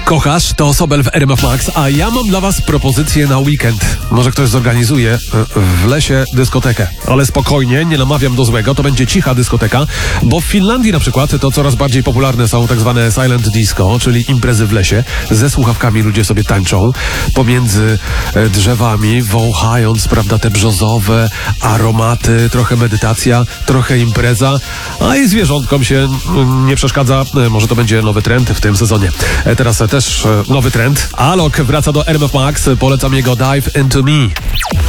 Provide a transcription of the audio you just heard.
Kochasz? To Sobel w RMF Max, a ja mam dla was propozycję na weekend. Może ktoś zorganizuje w lesie dyskotekę. Ale spokojnie, nie namawiam do złego, to będzie cicha dyskoteka, bo w Finlandii na przykład to coraz bardziej popularne są tak zwane silent disco, czyli imprezy w lesie. Ze słuchawkami ludzie sobie tańczą pomiędzy drzewami, wąchając, prawda, te brzozowe aromaty, trochę medytacja, trochę impreza, a i zwierzątkom się nie przeszkadza. Może to będzie nowy trend w tym sezonie. Teraz też nowy trend. Alok wraca do RMF Max. Polecam jego Dive Into Me.